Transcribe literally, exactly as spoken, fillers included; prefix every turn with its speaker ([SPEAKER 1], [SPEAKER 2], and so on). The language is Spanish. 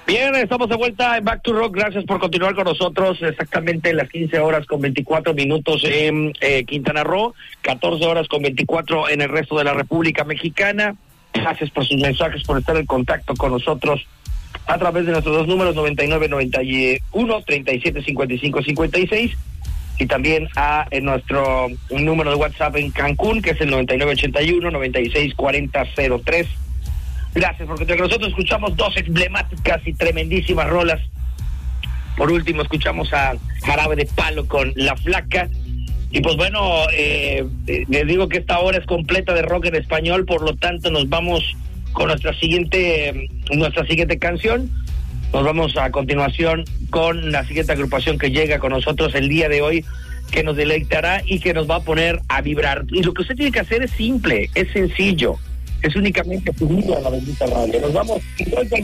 [SPEAKER 1] Bien, estamos de vuelta en Back to Rock. Gracias por continuar con nosotros. Exactamente las quince horas con veinticuatro minutos en eh, Quintana Roo, catorce horas con veinticuatro en el resto de la República Mexicana. Gracias por sus mensajes, por estar en contacto con nosotros a través de nuestros dos números, noventa y nueve noventa y uno treinta y siete cincuenta y cinco cincuenta y seis, y también a en nuestro un número de WhatsApp en Cancún, que es el noventa y nueve ochenta y uno noventa y seis cuarenta cero tres. Gracias, porque entre nosotros escuchamos dos emblemáticas y tremendísimas rolas. Por último, escuchamos a Jarabe de Palo con La Flaca. Y pues bueno, eh, eh, les digo que esta hora es completa de rock en español, por lo tanto nos vamos con nuestra siguiente, nuestra siguiente canción. Nos vamos a continuación con la siguiente agrupación que llega con nosotros el día de hoy, que nos deleitará y que nos va a poner a vibrar. Y lo que usted tiene que hacer es simple, es sencillo. Es únicamente subir a la bendita radio. Nos vamos.